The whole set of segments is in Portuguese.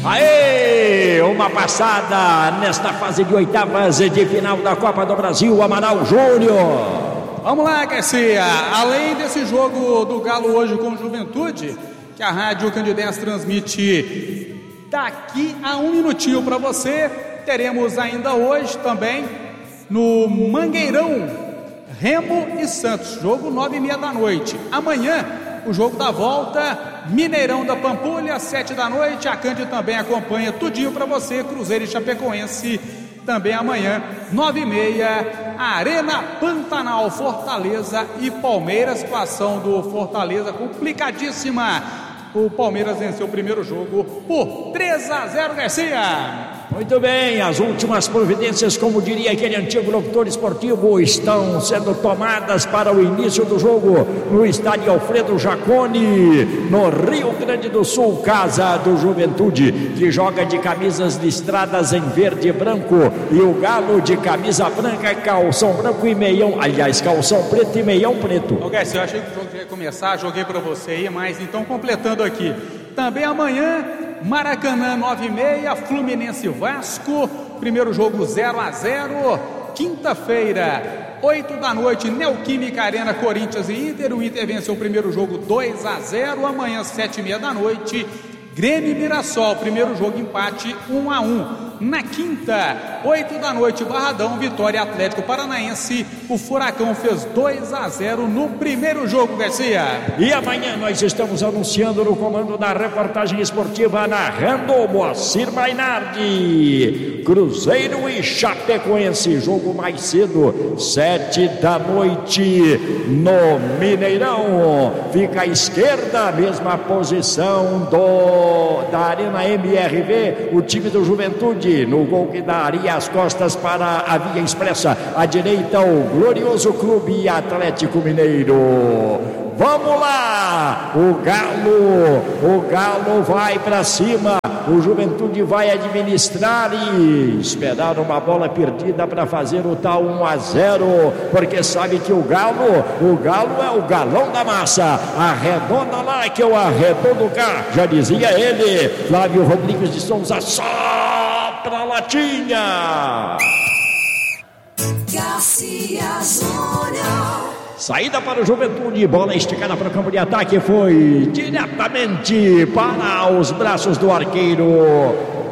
Aê! Uma passada nesta fase de oitavas de final da Copa do Brasil, Amaral Júnior. Vamos lá, Garcia. Além desse jogo do Galo hoje com Juventude, que a Rádio Candidez transmite daqui a um minutinho para você, teremos ainda hoje também no Mangueirão, Remo e Santos, jogo 9h30 da noite. Amanhã, o jogo da volta, Mineirão da Pampulha, 7 da noite. A Cândido também acompanha tudinho para você, Cruzeiro e Chapecoense, também amanhã, 9h30, Arena Pantanal, Fortaleza e Palmeiras. Situação do Fortaleza complicadíssima. O Palmeiras venceu o primeiro jogo por 3-0, Garcia. Muito bem, as últimas providências, como diria aquele antigo locutor esportivo, estão sendo tomadas para o início do jogo no estádio Alfredo Jaconi, no Rio Grande do Sul, casa do Juventude, que joga de camisas listradas em verde e branco, e o Galo de camisa branca, calção branco e meião, aliás, calção preto e meião preto. Ô, Garcia, eu achei que o jogo ia começar, joguei para você aí, mas então completando aqui, também amanhã, Maracanã 9h30, Fluminense Vasco, primeiro jogo 0-0. Quinta-feira, 8 da noite, Neoquímica Arena, Corinthians e Inter. O Inter venceu o primeiro jogo 2-0. Amanhã 7h30 da noite, Grêmio e Mirassol, primeiro jogo empate 1-1. Na quinta, 8 da noite, Barradão, Vitória Atlético Paranaense. O Furacão fez 2-0 no primeiro jogo, Garcia. E amanhã nós estamos anunciando no comando da reportagem esportiva, narrando Moacir Mainardi, Cruzeiro e Chapecoense, jogo mais cedo, 7 da noite no Mineirão. Fica à esquerda, mesma posição da Arena MRV, o time do Juventude, no gol que daria as costas para a Via Expressa. À direita, o glorioso Clube Atlético Mineiro. Vamos lá! O Galo vai para cima. O Juventude vai administrar e esperar uma bola perdida para fazer o tal 1-0, porque sabe que o Galo é o galão da massa. Arredonda lá que eu arredondo cá, já dizia ele, Flávio Rodrigues de Souza. Sopra a latinha. Garcia Júnior. Saída para o Juventude, bola esticada para o campo de ataque, foi diretamente para os braços do arqueiro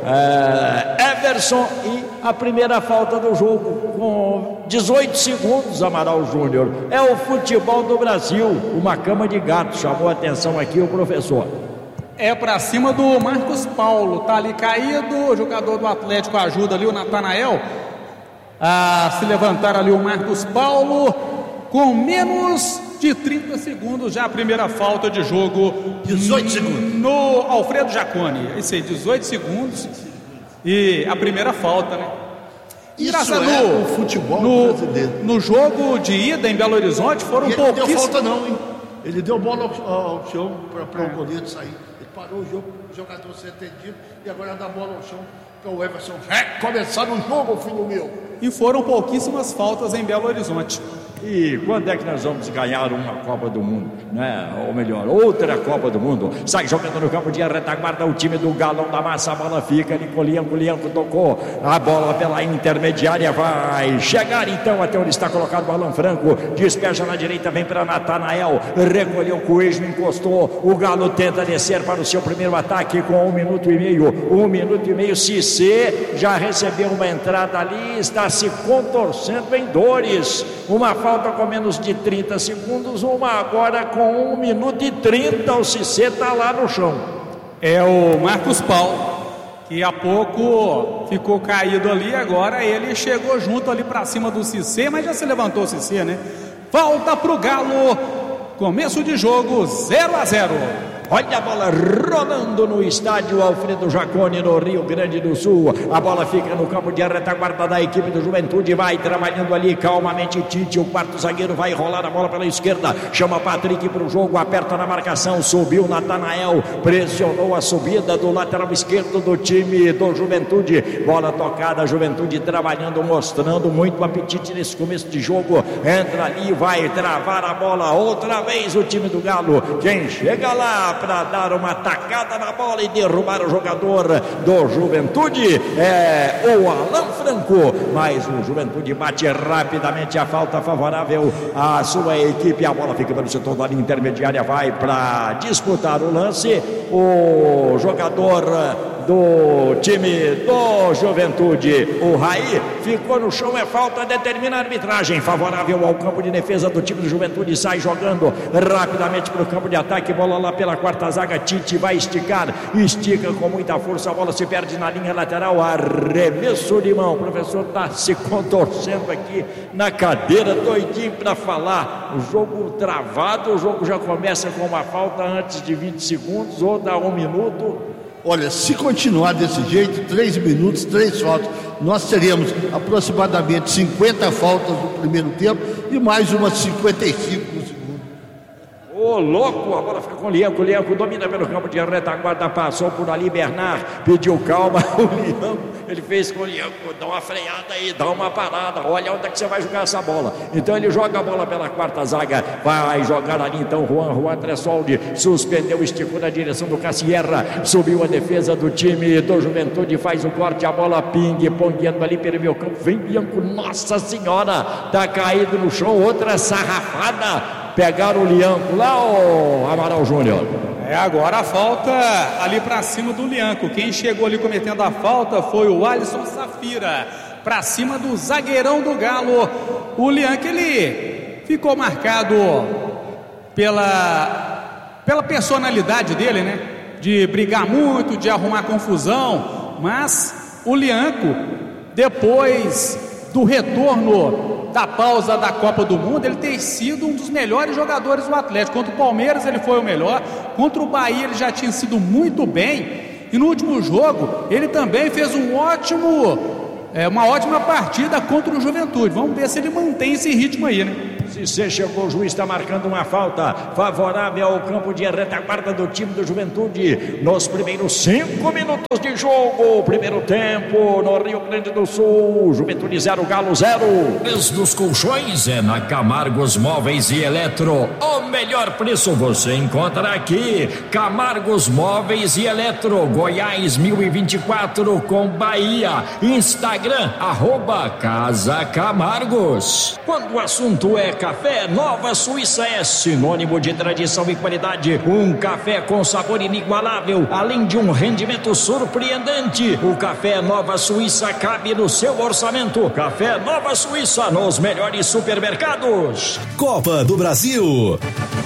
Everson, e a primeira falta do jogo com 18 segundos, Amaral Júnior. É o futebol do Brasil, uma cama de gato, chamou a atenção aqui o professor. É para cima do Marcos Paulo, tá ali caído, o jogador do Atlético ajuda ali o Natanael a se levantar ali o Marcos Paulo. Com menos de 30 segundos, já a primeira falta de jogo. 18 segundos. No Alfredo Jaconi. É isso aí, 18 segundos. E a primeira falta, né? Isso é o futebol brasileiro. No jogo de ida em Belo Horizonte, foram pouquíssimos. Ele não deu falta não, hein? Ele deu bola ao chão para o goleiro sair. Ele parou o jogo, o jogador ser atendido, e agora dá a bola ao chão para o Everson começar o jogo, filho meu. E foram pouquíssimas faltas em Belo Horizonte. E quando é que nós vamos ganhar uma Copa do Mundo, né? Ou melhor, outra Copa do Mundo? Sai jogando no campo de retaguarda o time do Galão da Massa. A bola fica ali, Colianco tocou a bola pela intermediária, vai chegar então até onde está colocado o Alan Franco, despeja na direita, vem para Natanael, recolheu o Coelho, encostou, o Galo tenta descer para o seu primeiro ataque com 1 minuto e meio. Cissé já recebeu uma entrada ali, está se contorcendo em dores. Uma falta com menos de 30 segundos, uma agora com 1 minuto e 30. O Cissé está lá no chão. É o Marcos Paulo, que há pouco ficou caído ali, agora ele chegou junto ali para cima do Cissé, mas já se levantou o Cissé, né? Falta pro Galo, começo de jogo, 0-0. Olha a bola rolando no estádio Alfredo Jaconi, no Rio Grande do Sul. A bola fica no campo de retaguarda da equipe do Juventude. Vai trabalhando ali calmamente Tite. O quarto zagueiro vai rolar a bola pela esquerda. Chama Patrick para o jogo. Aperta na marcação. Subiu Natanael. Pressionou a subida do lateral esquerdo do time do Juventude. Bola tocada. Juventude trabalhando, mostrando muito apetite nesse começo de jogo. Entra ali, vai travar a bola outra vez o time do Galo. Quem chega lá para dar uma tacada na bola e derrubar o jogador do Juventude, é o Alan Franco, mas o Juventude bate rapidamente a falta favorável à sua equipe. A bola fica pelo setor da linha intermediária, vai para disputar o lance o jogador do time do Juventude, o Raí, ficou no chão, é falta, determina a arbitragem favorável ao campo de defesa do time do Juventude, sai jogando rapidamente para o campo de ataque, bola lá pela quarta zaga, Tite vai esticar, estica com muita força, a bola se perde na linha lateral, arremesso de mão, o professor está se contorcendo aqui na cadeira, doidinho para falar, o jogo travado, o jogo já começa com uma falta antes de 20 segundos ou dá 1 minuto. Olha, se continuar desse jeito, 3 minutos, 3 faltas, nós teremos aproximadamente 50 faltas no primeiro tempo e mais umas 55 no segundo. Ô, louco, a bola fica com o Lianco domina pelo campo de retaguarda, passou por ali, Bernard pediu calma, o Lianco, ele fez com o Lianco, dá uma freada aí, dá uma parada, olha onde é que você vai jogar essa bola, então ele joga a bola pela quarta zaga, vai jogar ali então Juan Tressoldi, suspendeu, esticou na direção do Cassierra, subiu a defesa do time do Juventude, faz o corte, a bola ping-pongueando ali pelo meio campo, vem Lianco, nossa senhora, tá caído no chão, outra sarrafada, pegaram o Lianco lá, o Amaral Júnior. Agora a falta ali para cima do Lianco. Quem chegou ali cometendo a falta foi o Alisson Safira, para cima do zagueirão do Galo. O Lianco, ele ficou marcado pela personalidade dele, né? De brigar muito, de arrumar confusão. Mas o Lianco, depois do retorno da pausa da Copa do Mundo, ele tem sido um dos melhores jogadores do Atlético. Contra o Palmeiras ele foi o melhor, contra o Bahia ele já tinha sido muito bem, e no último jogo ele também fez uma ótima partida contra o Juventude. Vamos ver se ele mantém esse ritmo aí, né? Cissé chegou, o juiz está marcando uma falta favorável ao campo de retaguarda do time do Juventude nos primeiros 5 minutos de jogo, primeiro tempo no Rio Grande do Sul. Juventude 0, Galo 0. Preço dos colchões é na Camargos Móveis e Eletro. O melhor preço você encontra aqui. Camargos Móveis e Eletro, Goiás 1024 com Bahia. Instagram @Casa Camargos. Quando o assunto é café, Nova Suíça é sinônimo de tradição e qualidade. Um café com sabor inigualável, além de um rendimento surpreendente. O café Nova Suíça cabe no seu orçamento. Café Nova Suíça nos melhores supermercados. Copa do Brasil.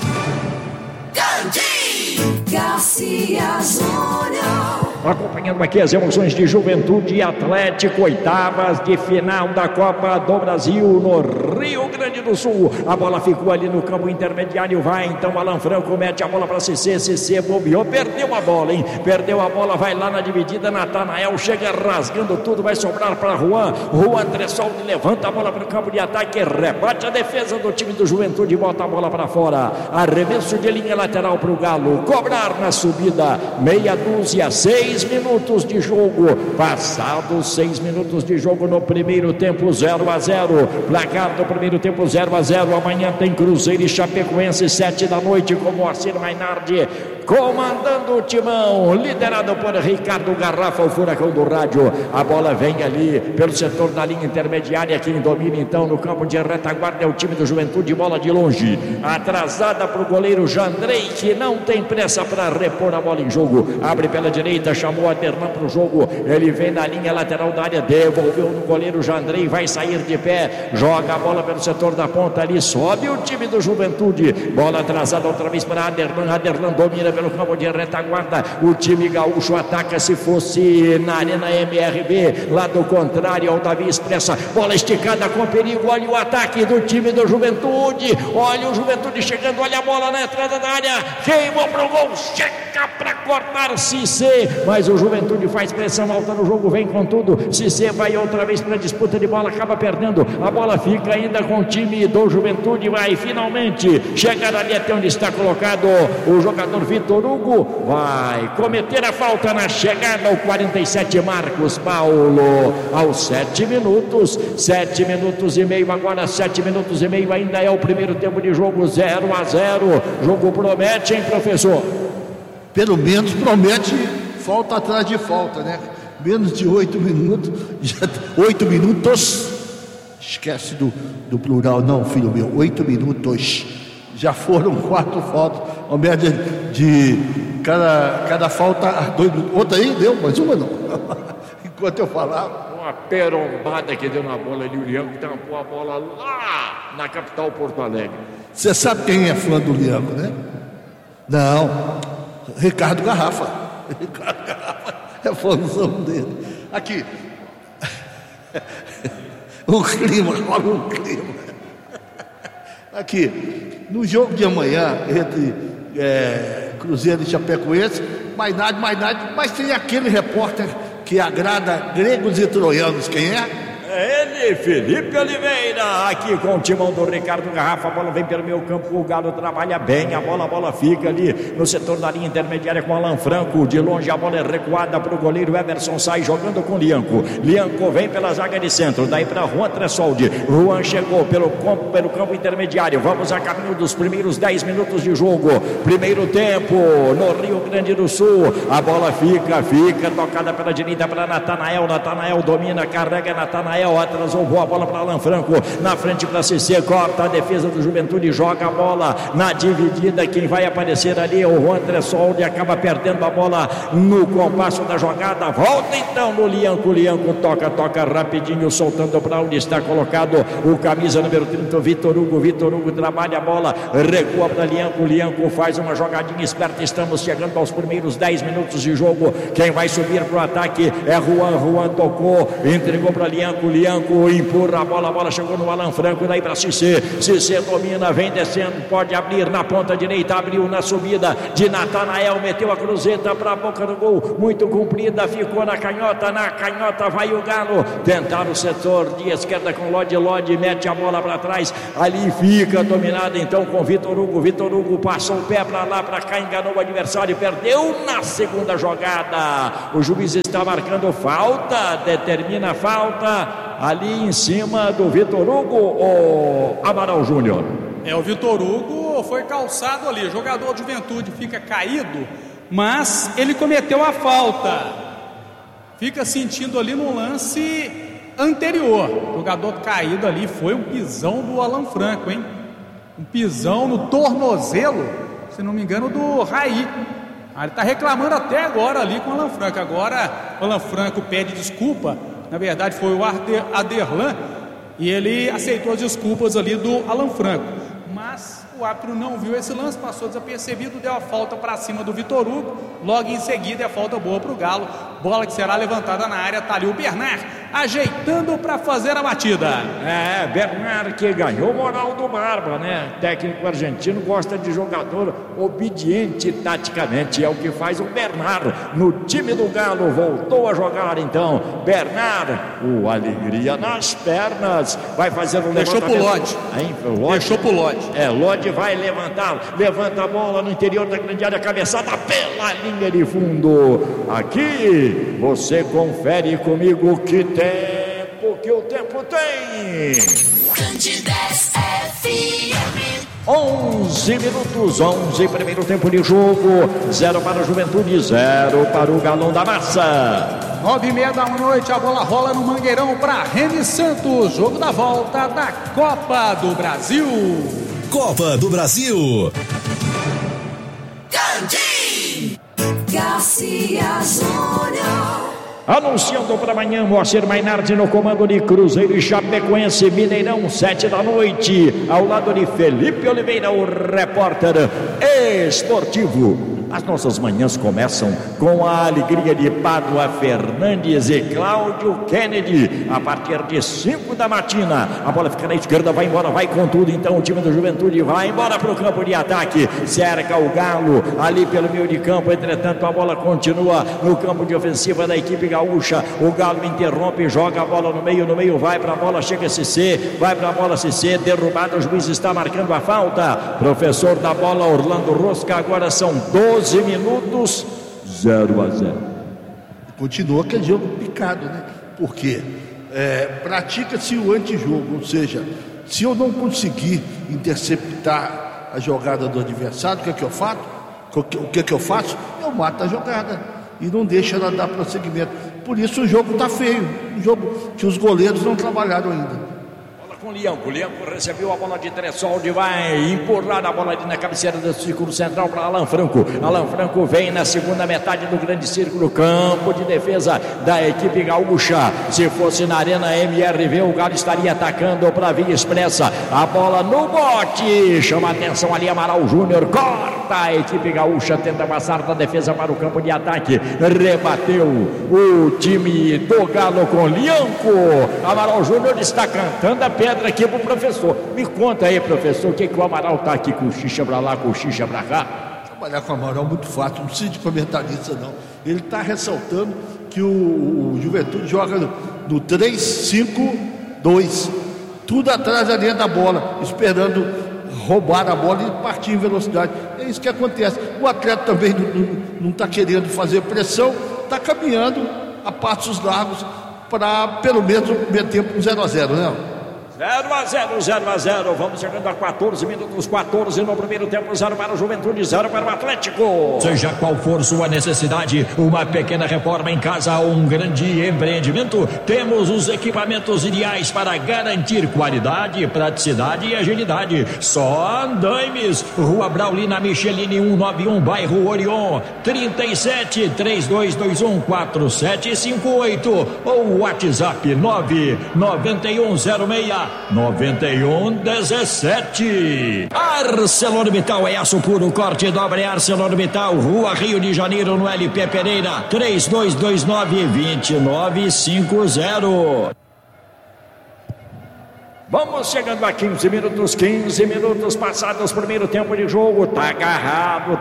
Garcia Júnior. Acompanhando aqui as emoções de Juventude e Atlético, oitavas de final da Copa do Brasil no Rio Grande do Sul. A bola ficou ali no campo intermediário, vai então Alan Franco, mete a bola para Cissé bobeou, perdeu a bola, hein? Perdeu a bola, vai lá na dividida, Natanael chega rasgando tudo, vai sobrar para Juan Tressoldi, levanta a bola para o campo de ataque, rebate a defesa do time do Juventude, bota a bola para fora, arremesso de linha lateral para o Galo, cobrar na subida, meia dúzia, 6 minutos de jogo, passados 6 minutos de jogo no primeiro tempo, 0-0, placar do primeiro tempo 0-0, amanhã tem Cruzeiro e Chapecoense 7 da noite com Moacir Mainardi comandando o timão, liderado por Ricardo Garrafa, o furacão do rádio. A bola vem ali pelo setor da linha intermediária, quem domina então no campo de retaguarda é o time do Juventude, bola de longe, atrasada para o goleiro Jandrei, que não tem pressa para repor a bola em jogo, abre pela direita, chamou Aderlan para o jogo, ele vem na linha lateral da área, devolveu no goleiro Jandrei, vai sair de pé, joga a bola pelo setor da ponta ali, sobe o time do Juventude, bola atrasada outra vez para Aderlan domina pelo campo de retaguarda, o time gaúcho ataca, se fosse na Arena MRV, lado contrário ao Davi Expressa, bola esticada com perigo, olha o ataque do time do Juventude, olha o Juventude chegando, olha a bola na entrada da área, queimou pro gol, chega para cortar Cissé, mas o Juventude faz pressão alta no jogo, vem com tudo, Cissé vai outra vez para a disputa de bola, acaba perdendo, a bola fica ainda com o time do Juventude, vai finalmente chegar ali até onde está colocado o jogador Vitor Hugo, vai cometer a falta na chegada ao 47, Marcos Paulo, aos 7 minutos e meio, agora 7 minutos e meio, ainda é o primeiro tempo de jogo, 0-0, jogo promete, hein, professor? pelo menos promete falta atrás de falta, né? Menos de 8 minutos, 8 minutos, esquece do plural, não, filho meu, 8 minutos, já foram 4 faltas, a média de cada falta, 2 minutos. Outra aí, deu, mas uma não. Enquanto eu falava. Uma perombada que deu na bola ali, o Lianco tampou a bola lá na capital Porto Alegre. Você sabe quem é fã do Lianco, né? Não, Ricardo Garrafa. Ricardo Garrafa é fãzão dele. Aqui. O clima, olha o clima. Aqui, no jogo de amanhã, entre Cruzeiro e Chapecoense, mais nada, mas tem aquele repórter que agrada gregos e troianos, quem é? É ele, Felipe Oliveira, aqui com o timão do Ricardo Garrafa. A bola vem pelo meio campo, o Galo trabalha bem, a bola fica ali no setor da linha intermediária com Alan Franco. De longe a bola é recuada para o goleiro Everson, sai jogando com Lianco. Lianco vem pela zaga de centro, daí para Juan Tressoldi. Juan chegou pelo campo intermediário. Vamos a caminho dos primeiros 10 minutos de jogo. Primeiro tempo no Rio Grande do Sul. A bola fica tocada pela direita para Natanael. Natanael domina, carrega Natanael. Atrasou, boa bola para Alan Franco, na frente para Cissé, corta a defesa do Juventude, joga a bola na dividida, quem vai aparecer ali é o Juan Tressoldi, acaba perdendo a bola no compasso da jogada, volta então no Lianco, toca rapidinho, soltando para onde está colocado o camisa número 30, Vitor Hugo trabalha a bola, recua para Lianco faz uma jogadinha esperta, estamos chegando aos primeiros 10 minutos de jogo, quem vai subir para o ataque é Juan tocou, entregou para Lianco empurra a bola chegou no Alan Franco, daí para Cissé domina, vem descendo, pode abrir na ponta direita, abriu na subida de Natanael, meteu a cruzeta para a boca do gol, muito comprida, ficou na canhota vai o Galo, tentar o setor de esquerda com Lodi, mete a bola para trás, ali fica dominada então com Vitor Hugo passou o pé para lá, para cá, enganou o adversário, perdeu na segunda jogada, o juiz está marcando falta, determina a falta ali em cima do Vitor Hugo ou Amaral Júnior? O Vitor Hugo foi calçado ali, o jogador de Juventude fica caído, mas ele cometeu a falta, fica sentindo ali no lance anterior, o jogador caído ali, foi um pisão do Alan Franco, hein? Um pisão no tornozelo, se não me engano, do Raí. Ele está reclamando até agora ali com o Alan Franco. Agora o Alan Franco pede desculpa. Na verdade foi o Aderlan e ele aceitou as desculpas ali do Alan Franco. Mas o árbitro não viu esse lance, passou desapercebido, deu a falta para cima do Vitor Hugo. Logo em seguida é falta boa para o Galo. Bola que será levantada na área, tá ali o Bernard ajeitando para fazer a batida. Bernard que ganhou moral do Barba, né? Técnico argentino gosta de jogador obediente taticamente, é o que faz o Bernard no time do Galo. Voltou a jogar então Bernard, o alegria nas pernas, vai fazer o levantamento. Deixou pro Lodi. Lodi vai levantar, levanta a bola no interior da grande área, cabeçada pela linha de fundo. Aqui você confere comigo que o tempo tem. 11 minutos, 11, primeiro tempo de jogo, 0 para a Juventude, 0 para o Galão da Massa. 9h30 da noite, a bola rola no Mangueirão para Remy Santos, jogo da volta da Copa do Brasil. Copa do Brasil. Garcia Júnior. Anunciando para amanhã, Moacir Mainardi no comando de Cruzeiro e Chapecoense, Mineirão, 7 da noite, ao lado de Felipe Oliveira, o repórter esportivo. As nossas manhãs começam com a alegria de Pádua Fernandes e Cláudio Kennedy, a partir de 5 da matina. A bola fica na esquerda, vai embora, vai com tudo. Então o time do Juventude vai embora para o campo de ataque, cerca o Galo ali pelo meio de campo. Entretanto a bola continua no campo de ofensiva da equipe gaúcha. O Galo interrompe, joga a bola no meio, vai para a bola, chega Cissé, vai para a bola Cissé, derrubado, o juiz está marcando a falta. Professor da bola, Orlando Rosca, agora são 12 minutos, 0-0. Continua aquele jogo picado, né? Porque pratica-se o antijogo, ou seja, se eu não conseguir interceptar a jogada do adversário, o que é que eu faço? O que eu faço? Eu mato a jogada e não deixo ela dar prosseguimento. Por isso o jogo está feio, um jogo que os goleiros não trabalharam ainda. Com Lianco recebeu a bola de Tressoldi, vai empurrar a bola ali na cabeceira do círculo central para Alan Franco. Alan Franco vem na segunda metade do grande círculo, campo de defesa da equipe gaúcha. Se fosse na Arena MRV, o Galo estaria atacando para a Via Expressa. A bola no bote, chama a atenção ali Amaral Júnior, corta a equipe gaúcha, tenta passar da defesa para o campo de ataque. Rebateu o time do Galo com Lianco. Amaral Júnior está cantando a pedra aqui pro professor. Me conta aí, professor, o que o Amaral tá aqui com xixa pra lá, com xixa pra cá? Trabalhar com o Amaral é muito fácil, não precisa de comentarista não. Ele está ressaltando que o Juventude joga no 3-5-2, tudo atrás da linha da bola, esperando roubar a bola e partir em velocidade. É isso que acontece. O atleta também não está querendo fazer pressão, está caminhando a passos largos para pelo menos meter um 0-0, né? 0-0, vamos chegando a 14 minutos, 14 no primeiro tempo, 0 para o Juventude, 0 para o Atlético. Seja qual for sua necessidade, uma pequena reforma em casa ou um grande empreendimento, temos os equipamentos ideais para garantir qualidade, praticidade e agilidade. Só Andaimes, Rua Braulina Michelini 191, bairro Orion, 37 3221 4758 ou WhatsApp 99106 9117. ArcelorMittal é aço puro, corte e dobra. ArcelorMittal, Rua Rio de Janeiro, no LP Pereira, 3229-2950. Vamos chegando a 15 minutos passados, primeiro tempo de jogo, tá agarrado,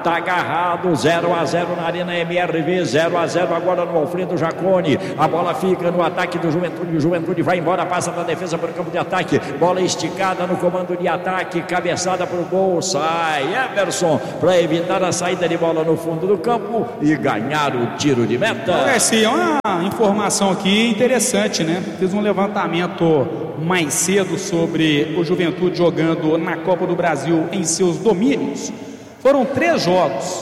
0-0 na Arena MRV, 0-0 agora no Alfredo Jaconi, a bola fica no ataque do Juventude, o Juventude vai embora, passa da defesa para o campo de ataque, bola esticada no comando de ataque, cabeçada para o gol, sai Everson para evitar a saída de bola no fundo do campo e ganhar o tiro de meta. Sim, uma informação aqui interessante, né? Fiz um levantamento mais cedo sobre o Juventude jogando na Copa do Brasil em seus domínios. Foram 3 jogos.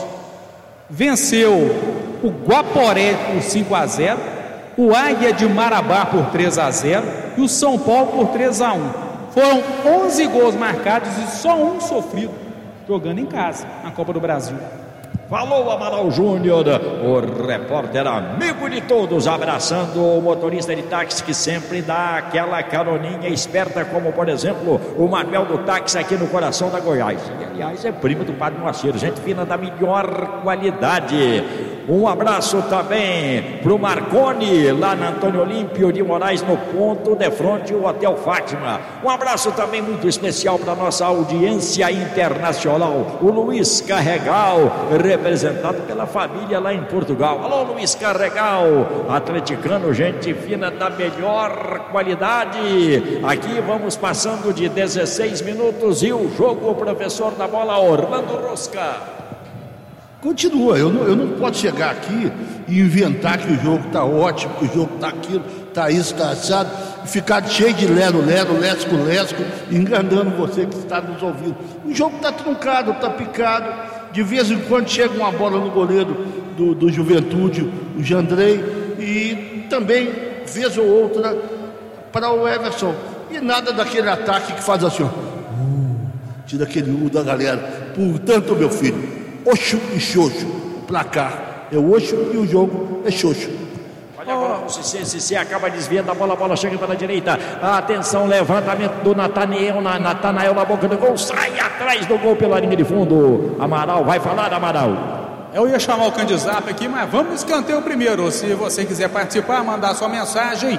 Venceu o Guaporé por 5-0, o Águia de Marabá por 3-0 e o São Paulo por 3-1. Foram 11 gols marcados e só um sofrido, jogando em casa na Copa do Brasil. Falou Amaral Júnior, o repórter amigo de todos, abraçando o motorista de táxi que sempre dá aquela caroninha esperta, como por exemplo o Manuel do táxi aqui no coração da Goiás. E aliás é primo do Padre Moacir, gente fina da melhor qualidade. Um abraço também pro Marconi, lá na Antônio Olímpio de Moraes, no ponto de frente ao Hotel Fátima. Um abraço também muito especial para nossa audiência internacional, o Luiz Carregal, representado pela família lá em Portugal. Alô, Luiz Carregal, atleticano, gente fina da melhor qualidade. Aqui vamos passando de 16 minutos e o jogo, o professor da bola, Orlando Rosca. Continua, eu não posso chegar aqui e inventar que o jogo está ótimo, que o jogo está aquilo, está isso, está assado, e ficar cheio de lero-lero, lesco-lesco, enganando você que está nos ouvindo. O jogo está truncado, está picado, de vez em quando chega uma bola no goleiro do Juventude, o Jandrei, e também, vez ou outra, para o Everson. E nada daquele ataque que faz assim, ó, tira aquele da galera. Portanto, meu filho, Oxo e Xoxo, o placar é o Oxo e o jogo é Xoxo. Olha agora o Cicê acaba desviando a bola chega pela direita, atenção, levantamento do Natanael na boca do gol, sai atrás do gol pela linha de fundo. Amaral, vai falar, Amaral. Eu ia chamar o Candizap aqui, mas vamos escanteio primeiro. Se você quiser participar, mandar sua mensagem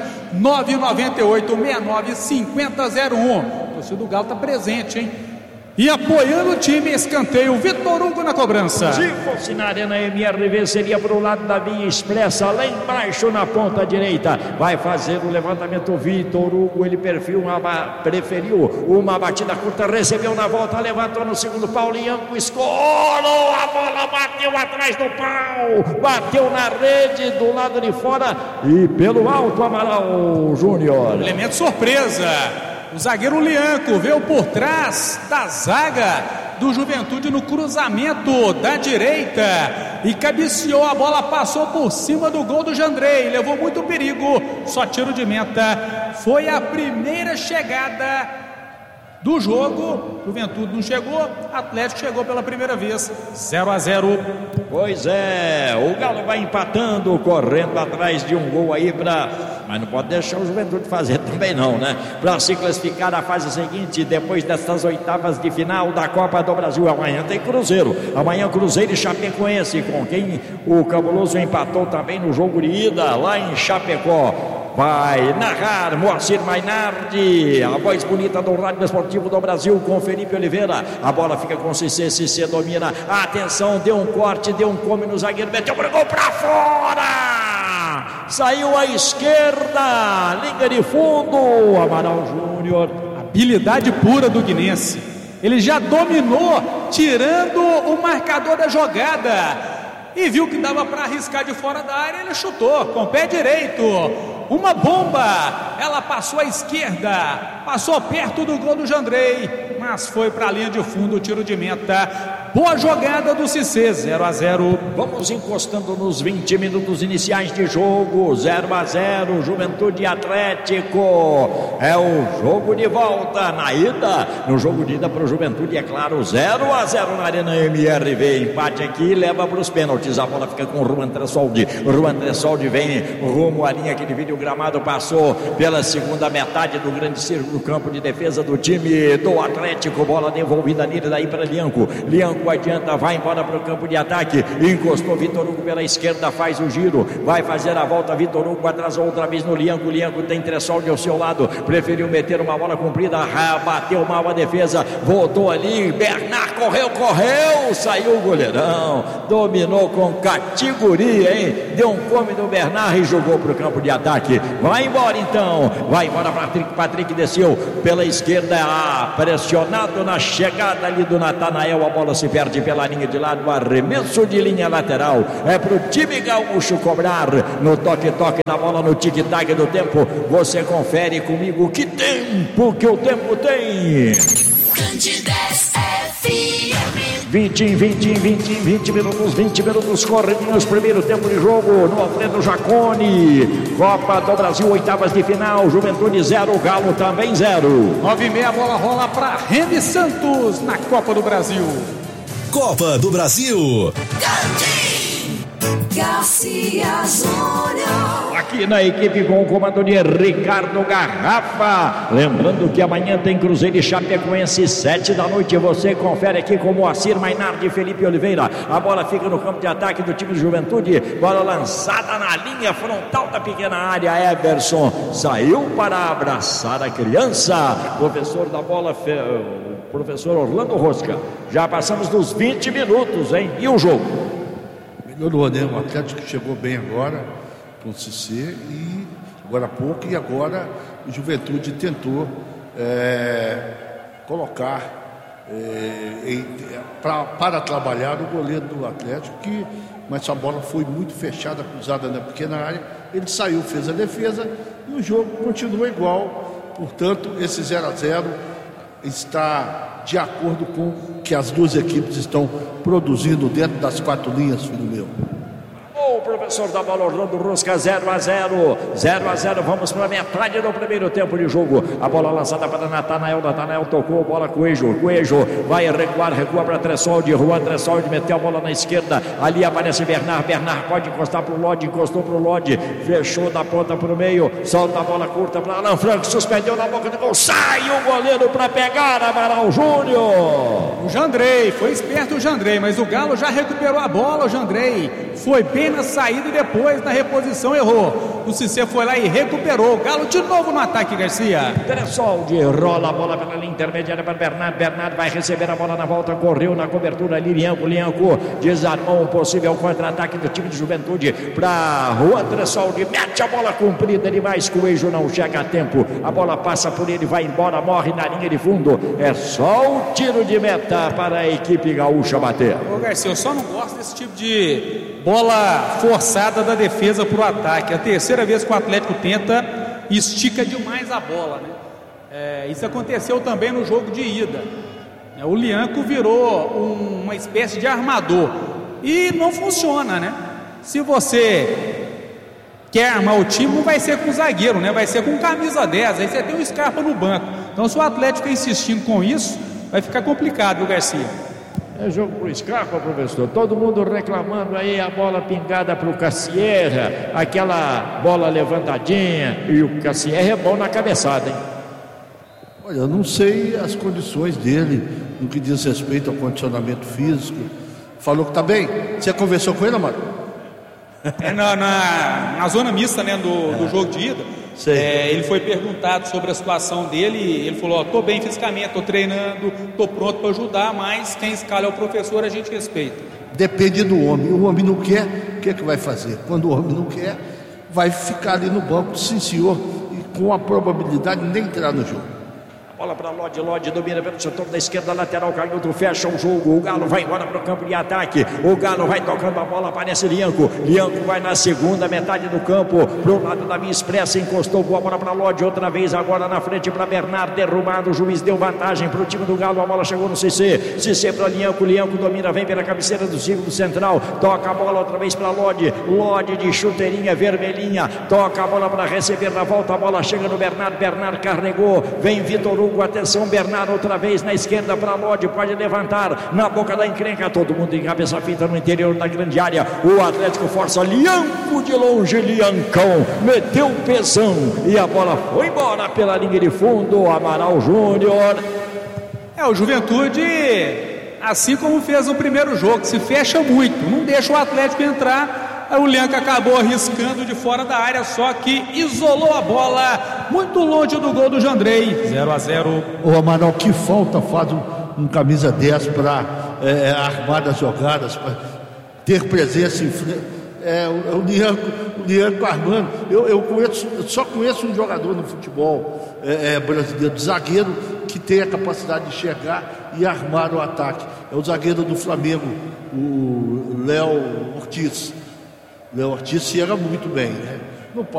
998-69-5001. O torcedor do Galo está presente, hein? E apoiando o time, escanteio, Vitor Hugo na cobrança. Se fosse na Arena MRV, seria para o lado da Via Expressa, lá embaixo na ponta direita. Vai fazer o levantamento Vitor Hugo, ele preferiu uma batida curta, recebeu na volta, levantou no segundo pau, Lianco escorou, a bola bateu atrás do pau, bateu na rede do lado de fora e pelo alto, Amaral Júnior. Elemento surpresa. O zagueiro Lianco veio por trás da zaga do Juventude no cruzamento da direita e cabeceou, a bola passou por cima do gol do Jandrei, levou muito perigo, só tiro de meta. Foi a primeira chegada do jogo. Juventude não chegou, Atlético chegou pela primeira vez. 0-0. Pois é, o Galo vai empatando, correndo atrás de um gol aí mas não pode deixar o Juventude fazer também não, né? Para se classificar na fase seguinte, depois dessas oitavas de final da Copa do Brasil. Amanhã tem Cruzeiro, amanhã Cruzeiro e Chapecoense, com quem o Cabuloso empatou também no jogo de ida lá em Chapecó. Vai narrar Moacir Mainardi, a voz bonita do Rádio Esportivo do Brasil, com Felipe Oliveira. A bola fica com Cissé, Cissé domina. Atenção, deu um corte, deu um come no zagueiro, meteu para o gol para fora. Saiu à esquerda, linha de fundo, Amaral Júnior. Habilidade pura do guinense. Ele já dominou, tirando o marcador da jogada. E viu que dava para arriscar de fora da área, ele chutou com o pé direito. Uma bomba, ela passou à esquerda, passou perto do gol do Jandrei, mas foi para a linha de fundo, o tiro de meta. Boa jogada do Cissé, 0-0. Vamos encostando nos 20 minutos iniciais de jogo, 0-0, Juventude e Atlético. É o jogo de volta na ida. No jogo de ida para o Juventude, é claro, 0-0 na Arena MRV. Empate aqui, leva para os pênaltis. A bola fica com o Juan Tressoldi. O Juan Tressoldi vem rumo à linha que divide o gramado, passou pela segunda metade do grande círculo, campo de defesa do time do Atlético. Bola devolvida nele, daí para Lianco. Lianco adianta, vai embora para o campo de ataque, encostou Vitor Hugo pela esquerda, faz o giro, vai fazer a volta. Vitor Hugo atrasou outra vez no Lianco. Lianco tem Tressoldi ao seu lado, preferiu meter uma bola comprida, bateu mal a defesa, voltou ali, Bernard correu, saiu o goleirão, dominou com categoria, hein? Deu um come do Bernard e jogou para o campo de ataque. Vai embora então, vai embora Patrick desceu pela esquerda, pressionado na chegada ali do Natanael. A bola se perde pela linha de lado, arremesso de linha lateral, é pro time gaúcho cobrar. No toque-toque da bola, no tic-tac do tempo, você confere comigo que tempo que o tempo tem. 20 minutos correndo, primeiro tempo de jogo no Alfredo Jaconi. Copa do Brasil, oitavas de final, Juventude 0, Galo também 0. 9h30, a bola rola para Remy Santos na Copa do Brasil. Copa do Brasil. Garcia Júnior. Aqui na equipe com o comando de Ricardo Garrafa. Lembrando que amanhã tem Cruzeiro e Chapecoense, 7 da noite. Você confere aqui com Moacir Mainardi e Felipe Oliveira. A bola fica no campo de ataque do time de Juventude. Bola lançada na linha frontal da pequena área. Everson saiu para abraçar a criança. Professor da bola, o professor Orlando Rosca. Já passamos dos 20 minutos, hein? E o jogo? Melhorou, né? O Atlético chegou bem agora com o Cissé e agora há pouco, e agora o Juventude tentou colocar para trabalhar o goleiro do Atlético, mas a bola foi muito fechada, cruzada na pequena área. Ele saiu, fez a defesa e o jogo continua igual. Portanto, esse 0-0 está de acordo com o que as duas equipes estão produzindo dentro das quatro linhas, filho meu. O professor da bola, Orlando Rosca, 0-0, vamos para a metade do primeiro tempo de jogo. A bola lançada para Natanael tocou, bola Coelho vai recuar, recua para Tressoldi, Juan Tressoldi meteu a bola na esquerda, ali aparece Bernard pode encostar para o Lodi, encostou para o Lodi, fechou da ponta para o meio, solta a bola curta para Alan Franco, suspendeu na boca do gol, sai o goleiro para pegar, Amaral Júnior. O Jandrei, foi esperto o Jandrei, mas o Galo já recuperou a bola. O Jandrei foi bem na saída e depois na reposição errou. O Cissé foi lá e recuperou. O Galo de novo no ataque, Garcia. Tressoldi rola a bola pela linha intermediária para Bernard vai receber a bola na volta, correu na cobertura ali, Lianco desarmou um possível contra-ataque do time de Juventude para Juan Tressoldi, mete a bola comprida demais, Coelho não chega a tempo, a bola passa por ele, vai embora, morre na linha de fundo, é só o tiro de meta para a equipe gaúcha bater. Ô Garcia, eu só não gosto desse tipo de bola forçada da defesa para o ataque. A terceira vez que o Atlético tenta, estica demais a bola, né? Isso aconteceu também no jogo de ida. O Lianco virou uma espécie de armador e não funciona, né? Se você quer armar o time, não vai ser com o zagueiro, né? Vai ser com camisa 10, aí você tem o Scarpa no banco. Então, se o Atlético ficar insistindo com isso, vai ficar complicado, viu, Garcia? É jogo pro Scarpa, professor. Todo mundo reclamando aí, a bola pingada pro Cassierra, aquela bola levantadinha, e o Cassierra é bom na cabeçada, hein? Olha, eu não sei as condições dele no que diz respeito ao condicionamento físico. Falou que tá bem. Você conversou com ele, Amaro? Na zona mista, né, do jogo de ida, ele foi perguntado sobre a situação dele e ele falou: tô bem fisicamente, tô treinando, tô pronto para ajudar, mas quem escala é o professor, a gente respeita. Depende do homem. O homem não quer, o que é que vai fazer? Quando o homem não quer, vai ficar ali no banco, sim senhor, e com a probabilidade de nem entrar no jogo. Bola para Lodi domina pelo setor da esquerda, lateral, Canhoto fecha o jogo, o Galo vai embora para o campo de ataque, o Galo vai tocando a bola, aparece Lianco vai na segunda metade do campo, pro lado da Via Expressa, encostou, boa bola para Lodi, outra vez agora na frente para Bernardo, derrubado, o juiz deu vantagem para o time do Galo, a bola chegou no CC para Lianco domina, vem pela cabeceira do círculo central, toca a bola outra vez para Lodi de chuteirinha vermelhinha, toca a bola para receber na volta, a bola chega no Bernardo carregou, vem Vitor Hugo, atenção, Bernardo outra vez na esquerda para Lodi, pode levantar na boca da encrenca, todo mundo em cabeça fita no interior da grande área, o Atlético força, Lianco de longe, Liancão meteu o pesão e a bola foi embora pela linha de fundo, Amaral Júnior. O Juventude, assim como fez no primeiro jogo, se fecha muito, não deixa o Atlético entrar. O Lianco acabou arriscando de fora da área, só que isolou a bola muito longe do gol do Jandrei. 0-0. O Amaral, que falta faz um camisa 10 para armar as jogadas, para ter presença em frente. O Lianco armando. Eu só conheço um jogador no futebol brasileiro, de zagueiro, que tem a capacidade de chegar e armar o ataque. É o zagueiro do Flamengo, o Léo Ortiz. Léo Ortiz chega muito bem, né? Não pode